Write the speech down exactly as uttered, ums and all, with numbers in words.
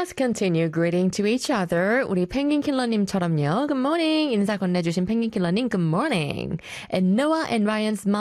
Let's continue greeting to each other. 우리 펭귄킬러님처럼요. Good morning. 인사 건네주신 펭귄킬러님, good morning. And Noah and Ryan's mom